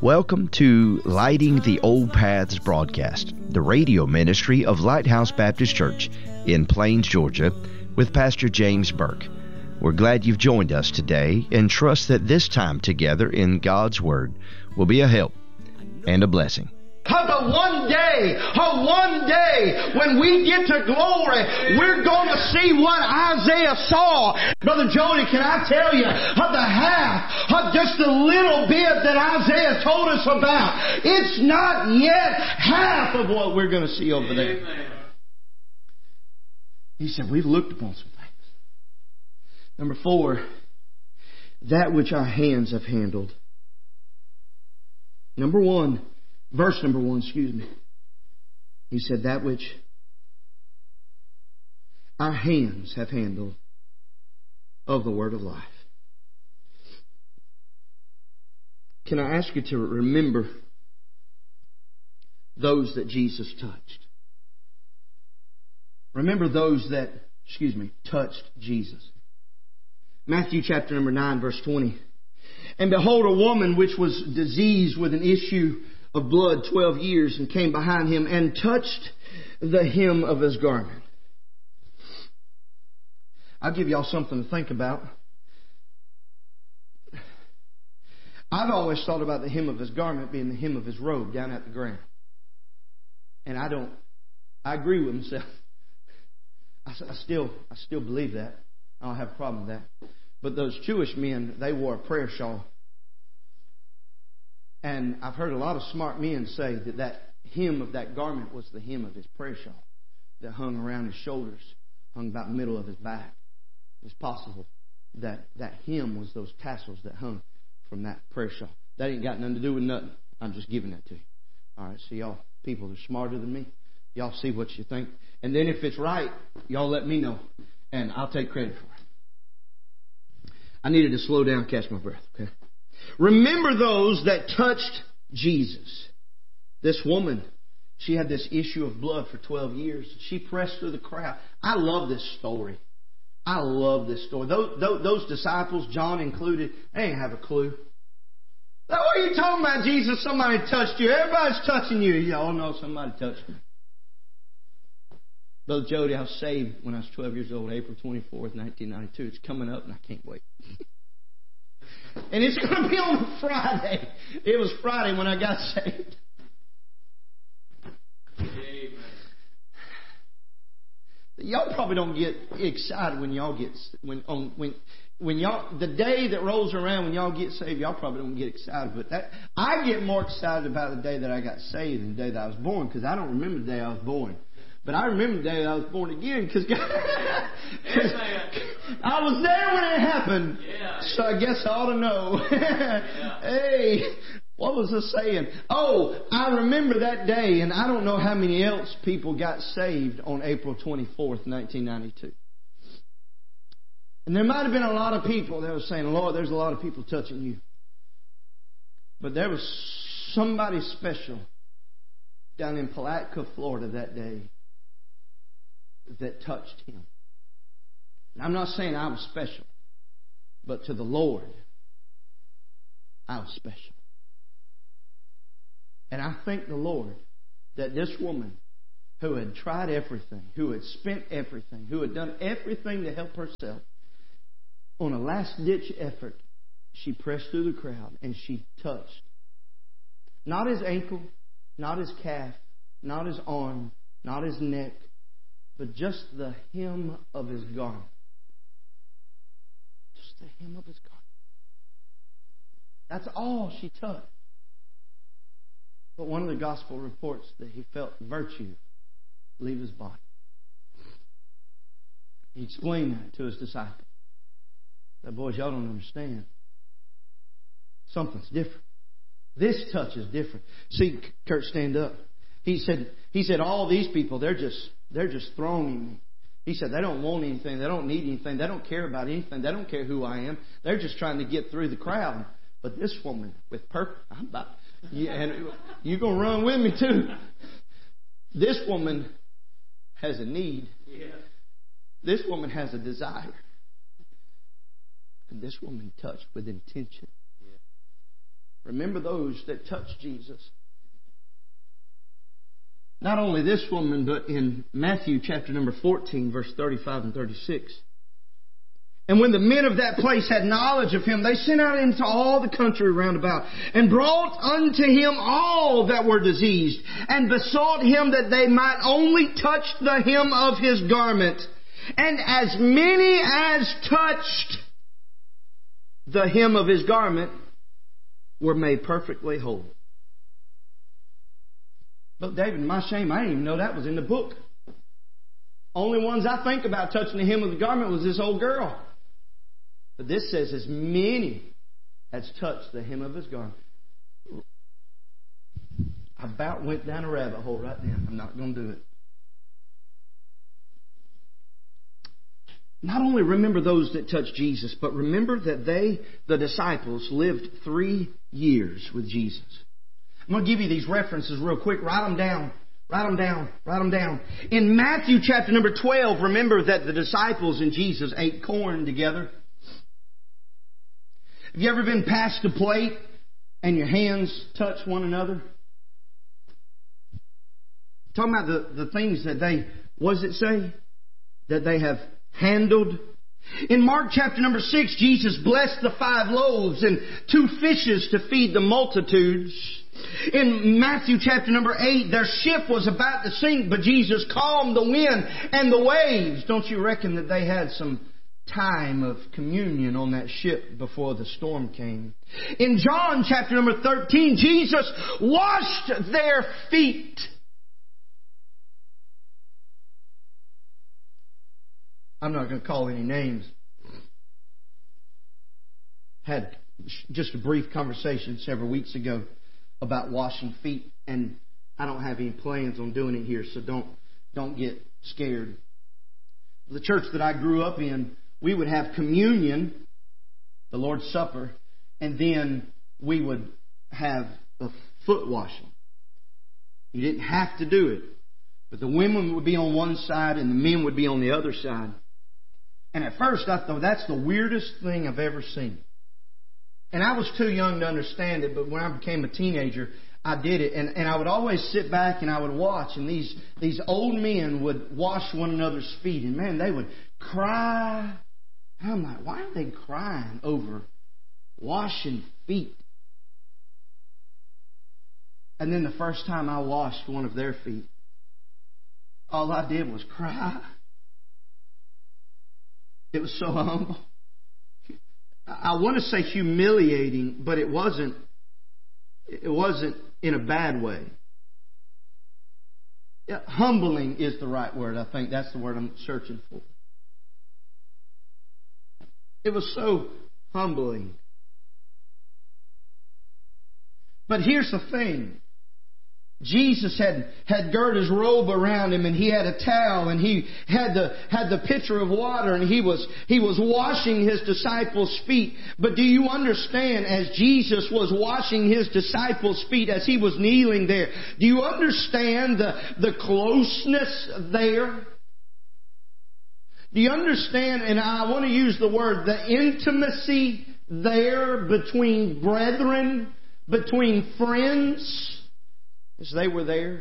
Welcome to Lighting the Old Paths broadcast, the radio ministry of Lighthouse Baptist Church in Plains, Georgia, with Pastor James Burke. We're glad you've joined us today and trust that this time together in God's Word will be a help and a blessing. Because one day, when we get to glory, we're going to see what Isaiah saw. Brother Jody, can I tell you, of the half, of just a little bit that Isaiah told us about, it's not yet half of what we're going to see over there. Amen. He said, we've looked upon some things. Number 4, that which our hands have handled. Verse number 1, He said, that which our hands have handled of the word of life. Can I ask you to remember those that Jesus touched? Remember those that, touched Jesus. Matthew chapter number 9, verse 20. And behold, a woman which was diseased with an issue of blood 12 years, and came behind him and touched the hem of his garment. I'll give y'all something to think about. I've always thought about the hem of his garment being the hem of his robe down at the ground. And I agree with myself. I still believe that. I don't have a problem with that. But those Jewish men, they wore a prayer shawl. And I've heard a lot of smart men say that hem of that garment was the hem of his prayer shawl that hung around his shoulders, hung about the middle of his back. It's possible that hem was those tassels that hung from that prayer shawl. That ain't got nothing to do with nothing. I'm just giving that to you. All right, so y'all people are smarter than me. Y'all see what you think. And then if it's right, y'all let me know. And I'll take credit for it. I needed to slow down, catch my breath, okay? Remember those that touched Jesus. This woman, she had this issue of blood for 12 years. She pressed through the crowd. I love this story. Those disciples, John included, they didn't have a clue. What are you talking about, Jesus? Somebody touched you. Everybody's touching you. Y'all know somebody touched me. Brother Jody, I was saved when I was 12 years old, April 24th, 1992. It's coming up and I can't wait. And it's going to be on a Friday. It was Friday when I got saved. Amen. Y'all probably don't get excited when y'all get when y'all the day that rolls around when y'all get saved. Y'all probably don't get excited, but I get more excited about the day that I got saved than the day that I was born, because I don't remember the day I was born. But I remember the day that I was born again, because I was there when it happened. Yeah. So I guess I ought to know. Yeah. Hey, what was I saying? Oh, I remember that day, and I don't know how many else people got saved on April 24th, 1992. And there might have been a lot of people that were saying, Lord, there's a lot of people touching you. But there was somebody special down in Palatka, Florida that day that touched him. And I'm not saying I was special, but to the Lord, I was special. And I thank the Lord that this woman who had tried everything, who had spent everything, who had done everything to help herself, on a last-ditch effort, she pressed through the crowd and she touched. Not his ankle, not his calf, not his arm, not his neck, but just the hem of his garment. Just the hem of his garment. That's all she touched. But one of the gospel reports that he felt virtue leave his body. He explained that to his disciples. That, boys, y'all don't understand. Something's different. This touch is different. See, Kurt, stand up. He said, all these people, they're just thronging me. He said, they don't want anything. They don't need anything. They don't care about anything. They don't care who I am. They're just trying to get through the crowd. But this woman with purpose, and you're going to run with me too. This woman has a need. Yeah. This woman has a desire. And this woman touched with intention. Yeah. Remember those that touched Jesus. Not only this woman, but in Matthew chapter number 14, verse 35 and 36. And when the men of that place had knowledge of him, they sent out into all the country round about, and brought unto him all that were diseased, and besought him that they might only touch the hem of his garment. And as many as touched the hem of his garment were made perfectly whole. But David, my shame, I didn't even know that was in the book. Only ones I think about touching the hem of the garment was this old girl. But this says as many as touched the hem of his garment. I about went down a rabbit hole right now. I'm not going to do it. Not only remember those that touched Jesus, but remember that they, the disciples, lived 3 years with Jesus. I'm going to give you these references real quick. Write them down. Write them down. Write them down. In Matthew chapter number 12, remember that the disciples and Jesus ate corn together. Have you ever been passed a plate and your hands touch one another? Talking about the things that they, what does it say? That they have handled. In Mark chapter number 6, Jesus blessed the 5 loaves and 2 fishes to feed the multitudes. In Matthew chapter number 8, their ship was about to sink, but Jesus calmed the wind and the waves. Don't you reckon that they had some time of communion on that ship before the storm came? In John chapter number 13, Jesus washed their feet. I'm not going to call any names. Had just a brief conversation several weeks ago about washing feet, and I don't have any plans on doing it here, so don't get scared. The church that I grew up in, we would have communion, the Lord's Supper, and then we would have a foot washing. You didn't have to do it, but the women would be on one side and the men would be on the other side. And at first I thought, that's the weirdest thing I've ever seen. And I was too young to understand it, but when I became a teenager, I did it. And I would always sit back and I would watch. And these old men would wash one another's feet. And man, they would cry. And I'm like, why are they crying over washing feet? And then the first time I washed one of their feet, all I did was cry. It was so humble. I want to say humiliating, but it wasn't in a bad way. Yeah, humbling is the right word. I think that's the word I'm searching for. It was so humbling. But here's the thing. Jesus had girt his robe around him, and he had a towel, and he had the pitcher of water, and he was washing his disciples' feet. But do you understand, as Jesus was washing his disciples' feet, as he was kneeling there, do you understand the closeness there? Do you understand, and I want to use the word, the intimacy there between brethren, between friends? As they were there.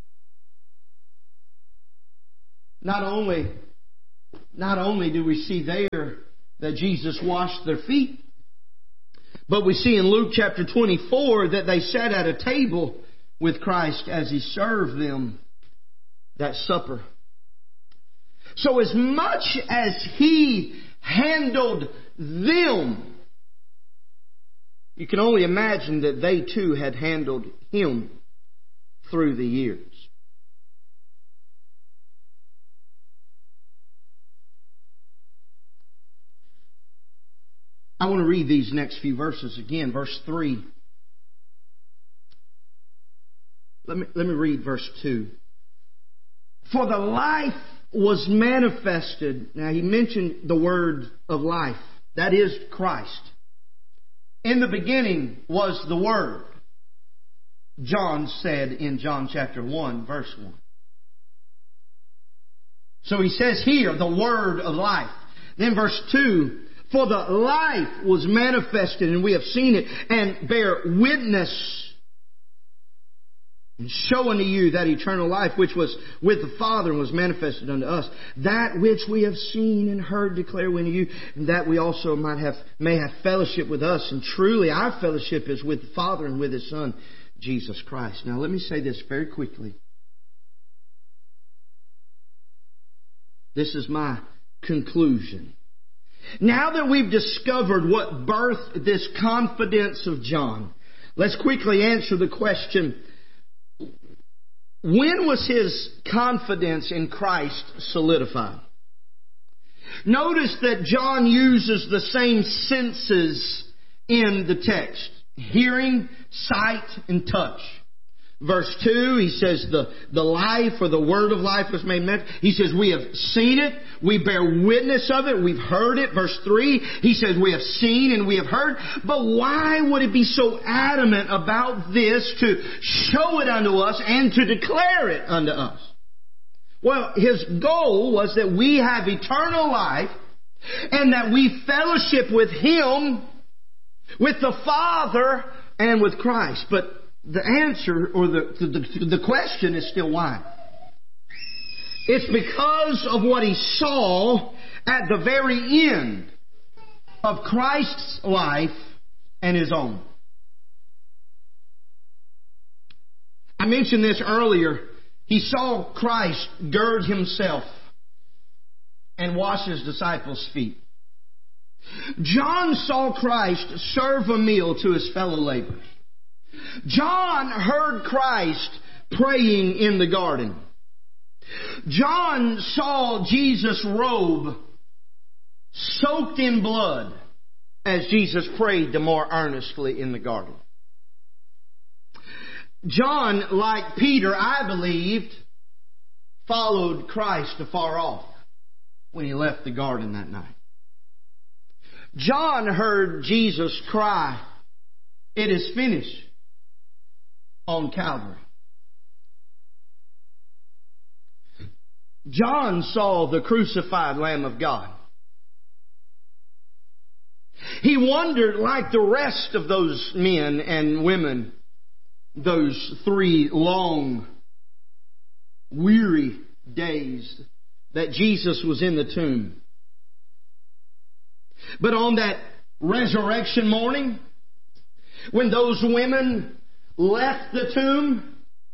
Not only do we see there that Jesus washed their feet, but we see in Luke chapter 24 that they sat at a table with Christ as He served them that supper. So as much as He handled them, you can only imagine that they too had handled Him through the years. I want to read these next few verses again. Verse 3. Let me read verse 2. For the life was manifested. Now he mentioned the word of life. That is Christ. In the beginning was the Word. John said in John chapter 1, verse 1. So he says here, the word of life. Then verse 2, For the life was manifested, and we have seen it, and bear witness, and show unto you that eternal life which was with the Father and was manifested unto us. That which we have seen and heard declare we unto you, and that we also may have fellowship with us. And truly our fellowship is with the Father and with His Son, Jesus Christ. Now let me say this very quickly. This is my conclusion. Now that we've discovered what birthed this confidence of John, let's quickly answer the question, when was his confidence in Christ solidified? Notice that John uses the same senses in the text: hearing, sight, and touch. Verse 2, he says the life or the word of life was made manifest. He says we have seen it, we bear witness of it, we've heard it. Verse 3, he says we have seen and we have heard. But why would it be so adamant about this to show it unto us and to declare it unto us? Well, his goal was that we have eternal life and that we fellowship with Him, with the Father, and with Christ. But the answer, or the question is still why. It's because of what he saw at the very end of Christ's life and his own. I mentioned this earlier. He saw Christ gird Himself and wash His disciples' feet. John saw Christ serve a meal to His fellow laborers. John heard Christ praying in the garden. John saw Jesus' robe soaked in blood as Jesus prayed the more earnestly in the garden. John, like Peter, I believed, followed Christ afar off when he left the garden that night. John heard Jesus cry, "It is finished," on Calvary. John saw the crucified Lamb of God. He wondered, like the rest of those men and women, those 3 long, weary days that Jesus was in the tomb. But on that resurrection morning, when those women left the tomb,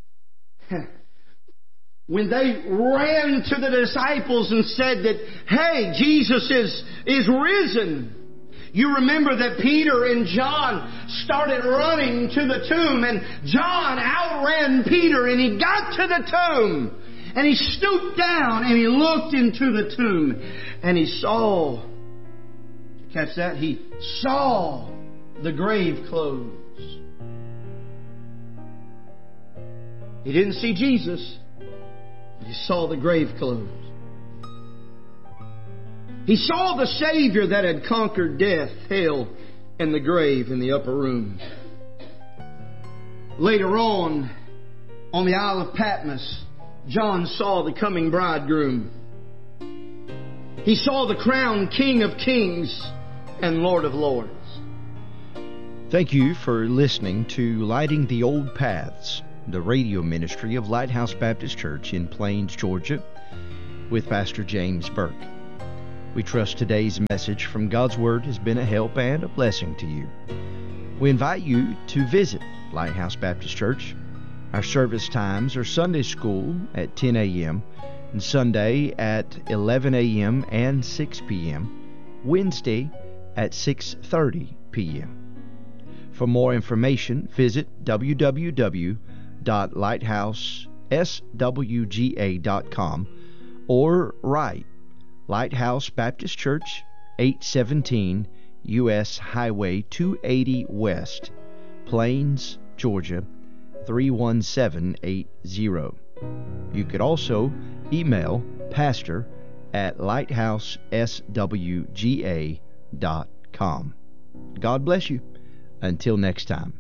when they ran to the disciples and said that, "Hey, Jesus is risen," you remember that Peter and John started running to the tomb, and John outran Peter, and he got to the tomb, and he stooped down and he looked into the tomb, and he saw, catch that, he saw the grave closed. He didn't see Jesus. He saw the grave closed. He saw the Savior that had conquered death, hell, and the grave in the upper room. Later on the Isle of Patmos, John saw the coming bridegroom. He saw the crowned King of Kings and Lord of Lords. Thank you for listening to Lighting the Old Paths, the radio ministry of Lighthouse Baptist Church in Plains, Georgia, with Pastor James Burke. We trust today's message from God's Word has been a help and a blessing to you. We invite you to visit Lighthouse Baptist Church. Our service times are Sunday school at 10 a.m. and Sunday at 11 a.m. and 6 p.m., Wednesday at 6:30 p.m. For more information, visit www.lighthouseswga.com or write Lighthouse Baptist Church, 817 U.S. Highway 280 West, Plains, Georgia, 31780. You could also email pastor@lighthouseswga.com. God bless you. Until next time.